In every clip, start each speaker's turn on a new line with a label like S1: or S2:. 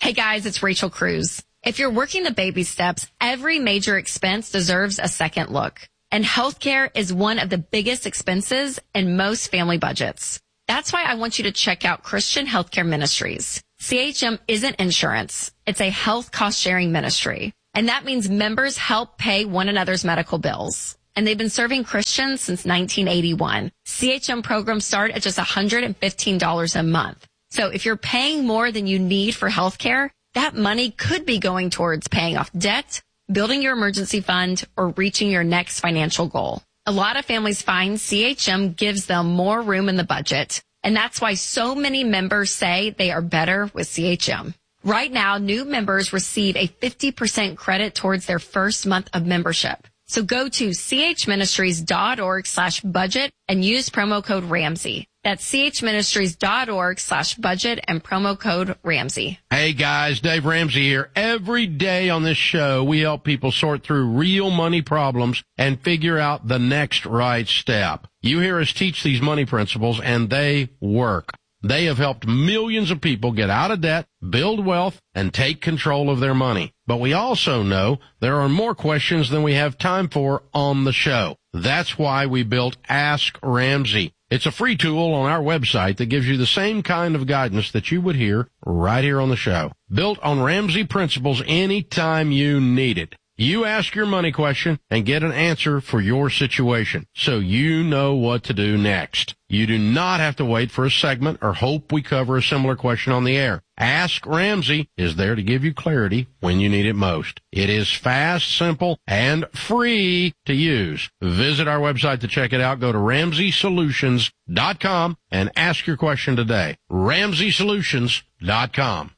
S1: Hey guys, it's Rachel Cruz. If you're working the baby steps, every major expense deserves a second look. And healthcare is one of the biggest expenses in most family budgets. That's why I want you to check out Christian Healthcare Ministries. CHM isn't insurance. It's a health cost-sharing ministry. And that means members help pay one another's medical bills. And they've been serving Christians since 1981. CHM programs start at just $115 a month. So if you're paying more than you need for healthcare, that money could be going towards paying off debt, building your emergency fund, or reaching your next financial goal. A lot of families find CHM gives them more room in the budget, and that's why so many members say they are better with CHM. Right now, new members receive a 50% credit towards their first month of membership. So go to chministries.org/budget and use promo code Ramsey. That's chministries.org/budget and promo code Ramsey.
S2: Hey guys, Dave Ramsey here. Every day on this show, we help people sort through real money problems and figure out the next right step. You hear us teach these money principles and they work. They have helped millions of people get out of debt, build wealth, and take control of their money. But we also know there are more questions than we have time for on the show. That's why we built Ask Ramsey. It's a free tool on our website that gives you the same kind of guidance that you would hear right here on the show. Built on Ramsey principles anytime you need it. You ask your money question and get an answer for your situation, so you know what to do next. You do not have to wait for a segment or hope we cover a similar question on the air. Ask Ramsey is there to give you clarity when you need it most. It is fast, simple, and free to use. Visit our website to check it out. Go to RamseySolutions.com and ask your question today. RamseySolutions.com.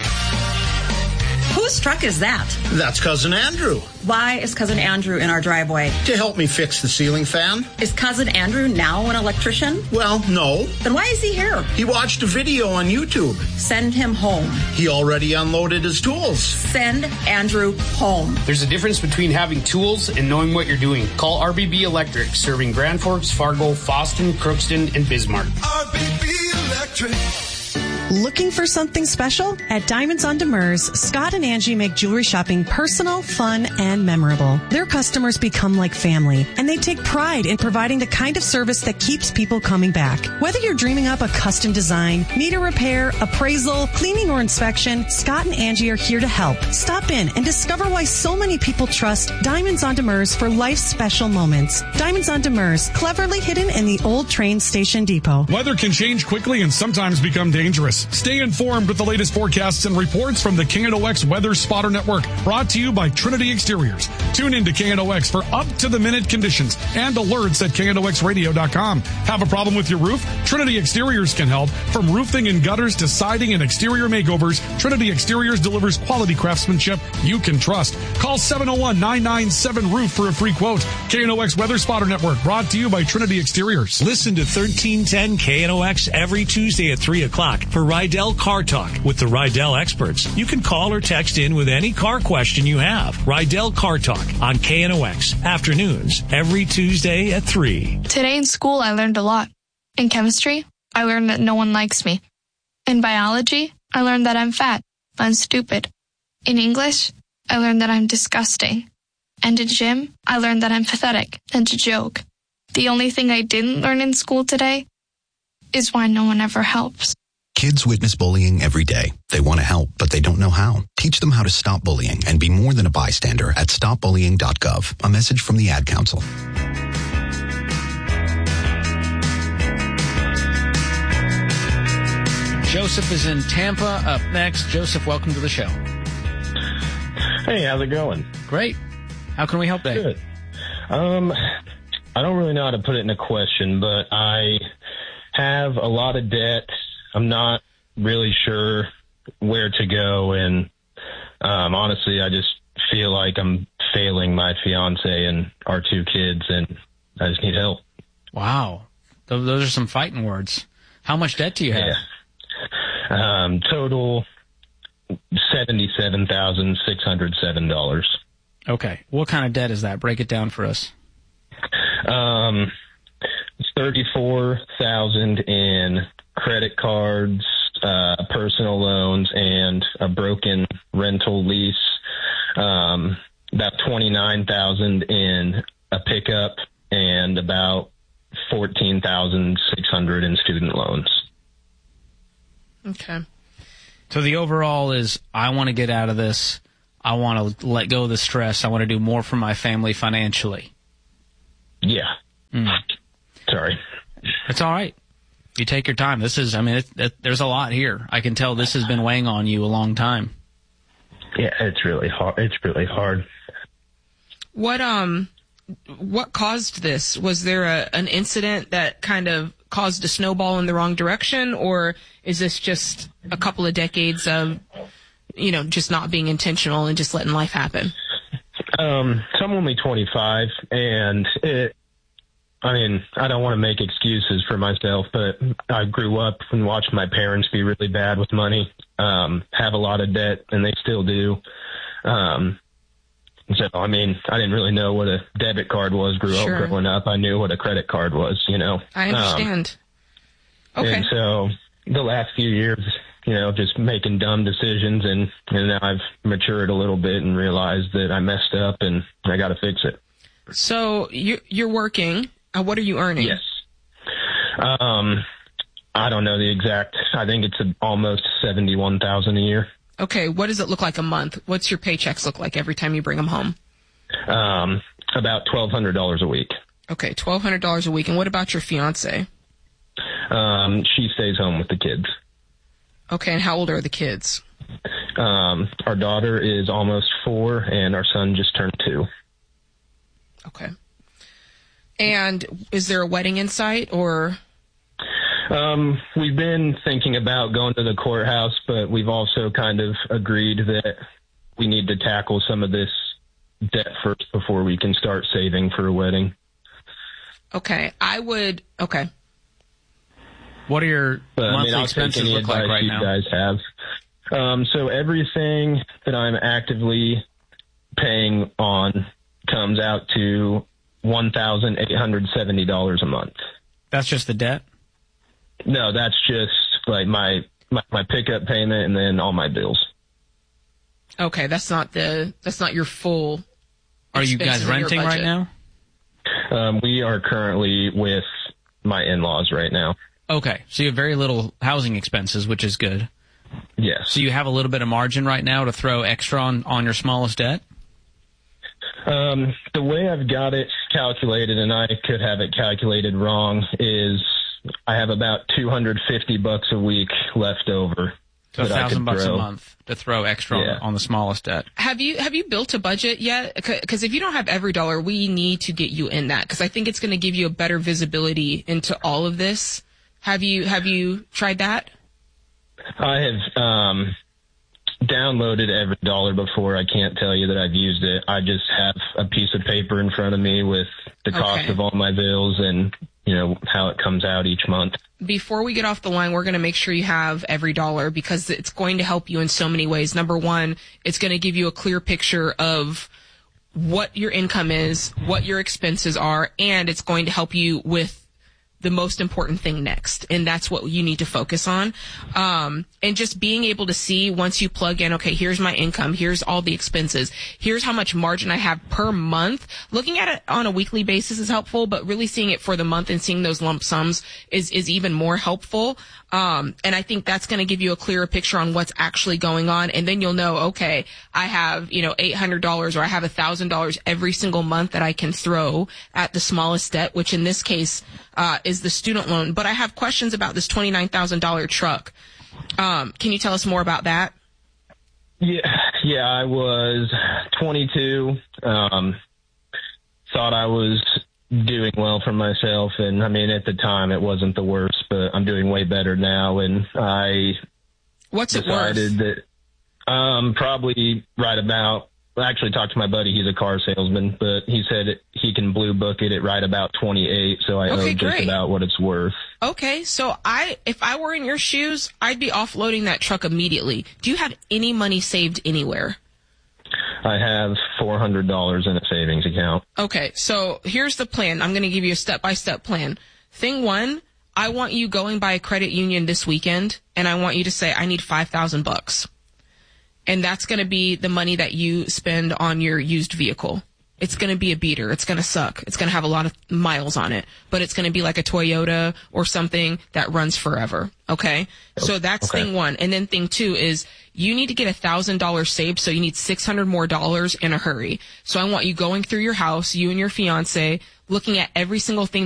S3: Whose truck is that?
S4: That's Cousin Andrew.
S3: Why is Cousin Andrew in our driveway?
S4: To help me fix the ceiling fan.
S3: Is Cousin Andrew now an electrician?
S4: Well, no.
S3: Then why is he here?
S4: He watched a video on YouTube.
S3: Send him home.
S4: He already unloaded his tools.
S3: Send Andrew home.
S5: There's a difference between having tools and knowing what you're doing. Call RBB Electric, serving Grand Forks, Fargo, Fosston, Crookston, and Bismarck.
S6: RBB Electric.
S7: Looking for something special? At Diamonds on Demers, Scott and Angie make jewelry shopping personal, fun, and memorable. Their customers become like family, and they take pride in providing the kind of service that keeps people coming back. Whether you're dreaming up a custom design, need a repair, appraisal, cleaning, or inspection, Scott and Angie are here to help. Stop in and discover why so many people trust Diamonds on Demers for life's special moments. Diamonds on Demers, cleverly hidden in the old train station depot.
S8: Weather can change quickly and sometimes become dangerous. Stay informed with the latest forecasts and reports from the KNOX Weather Spotter Network, brought to you by Trinity Exteriors. Tune in to KNOX for up-to-the-minute conditions and alerts at KNOXradio.com. Have a problem with your roof? Trinity Exteriors can help. From roofing and gutters to siding and exterior makeovers, Trinity Exteriors delivers quality craftsmanship you can trust. Call 701-997-ROOF for a free quote. KNOX Weather Spotter Network, brought to you by Trinity Exteriors.
S9: Listen to 1310 KNOX every Tuesday at 3 o'clock for Rydell Car Talk with the Rydell experts. You can call or text in with any car question you have. Rydell Car Talk on KNOX afternoons every Tuesday at 3.
S10: Today in school, I learned a lot. In chemistry, I learned that no one likes me. In biology, I learned that I'm fat and stupid. In English, I learned that I'm disgusting. And in gym, I learned that I'm pathetic and a joke. The only thing I didn't learn in school today is why no one ever helps.
S11: Kids witness bullying every day. They want to help, but they don't know how. Teach them how to stop bullying and be more than a bystander at stopbullying.gov. A message from the Ad Council.
S12: Joseph is in Tampa up next. Joseph, welcome to the show.
S13: Hey, how's it going?
S12: Great. How can we help, Dave?
S13: Good. I don't really know how to put it in a question, but I have a lot of debt. I'm not really sure where to go, and honestly, I just feel like I'm failing my fiance and our 2 kids, and I just need help.
S12: Wow. Those are some fighting words. How much debt do you have?
S13: Yeah. Total $77,607.
S12: Okay. What kind of debt is that? Break it down for us.
S13: $34,000 in credit cards, personal loans, and a broken rental lease. About $29,000 in a pickup, and about $14,600 in student loans.
S14: Okay.
S12: So the overall is, I want to get out of this. I want to let go of the stress. I want to do more for my family financially.
S13: Yeah. Sorry.
S12: It's all right. You take your time. This is, there's a lot here. I can tell this has been weighing on you a long time.
S13: Yeah, it's really hard. It's really hard.
S14: What caused this? Was there an incident that kind of caused a snowball in the wrong direction, or is this just a couple of decades of, just not being intentional and just letting life happen?
S13: So I'm only 25, and I don't want to make excuses for myself, but I grew up and watched my parents be really bad with money, have a lot of debt, and they still do. So, I didn't really know what a debit card was growing up. I knew what a credit card was,
S14: I understand. Okay.
S13: And so the last few years, just making dumb decisions, and now I've matured a little bit and realized that I messed up and I got to fix it.
S14: So you're working. What are you earning?
S13: Yes. I don't know the exact. I think it's almost $71,000 a year.
S14: Okay. What does it look like a month? What's your paychecks look like every time you bring them home?
S13: About $1,200 a week.
S14: Okay, $1,200 a week. And what about your fiance?
S13: She stays home with the kids.
S14: Okay, and how old are the kids?
S13: Our daughter is almost 4, and our son just turned 2.
S14: Okay. And is there a wedding in sight, or?
S13: We've been thinking about going to the courthouse, but we've also kind of agreed that we need to tackle some of this debt first before we can start saving for a wedding.
S14: Okay. Okay.
S12: What are your monthly expenses look like right now?
S13: You guys have. So everything that I'm actively paying on comes out to $1,870 a month.
S12: That's just the debt?
S13: No, that's just like my pickup payment and then all my bills.
S14: Okay, that's not your full.
S12: Are you guys renting right now?
S13: We are currently with my in-laws right now.
S12: Okay, so you have very little housing expenses, which is good.
S13: Yes.
S12: So you have a little bit of margin right now to throw extra on your smallest debt?
S13: The way I've got it calculated, and I could have it calculated wrong, is I have about $250 a week left over.
S12: So $1,000 a month to throw extra on the smallest debt.
S14: Have you built a budget yet? Because if you don't have every dollar, we need to get you in that, because I think it's going to give you a better visibility into all of this. Have you tried that?
S13: I have downloaded every dollar before. I can't tell you that I've used it. I just have a piece of paper in front of me with the cost of all my bills and how it comes out each month.
S14: Before we get off the line, we're going to make sure you have every dollar, because it's going to help you in so many ways. Number one, it's going to give you a clear picture of what your income is, what your expenses are, and it's going to help you with the most important thing next. And that's what you need to focus on. And just being able to see, once you plug in, okay, here's my income, here's all the expenses, here's how much margin I have per month. Looking at it on a weekly basis is helpful, but really seeing it for the month and seeing those lump sums is even more helpful. And I think that's going to give you a clearer picture on what's actually going on. And then you'll know, okay, I have, $800 or I have $1,000 every single month that I can throw at the smallest debt, which in this case, is the student loan. But I have questions about this $29,000 truck. Can you tell us more about that?
S13: Yeah, I was 22, thought I was doing well for myself, and at the time it wasn't the worst, but I'm doing way better now, and I decided that probably right about, I actually talked to my buddy, he's a car salesman, but he said he can blue book it at right about 28, so I owe just about what it's worth.
S14: Okay, so if I were in your shoes, I'd be offloading that truck immediately. Do you have any money saved anywhere?
S13: I have $400 in a savings account.
S14: Okay, so here's the plan. I'm going to give you a step-by-step plan. Thing one, I want you going by a credit union this weekend, and I want you to say, I need $5,000. And that's going to be the money that you spend on your used vehicle. It's going to be a beater. It's going to suck. It's going to have a lot of miles on it, but it's going to be like a Toyota or something that runs forever. Okay. So that's thing one. And then thing two is you need to get $1,000 saved. So you need $600 more in a hurry. So I want you going through your house, you and your fiance, looking at every single thing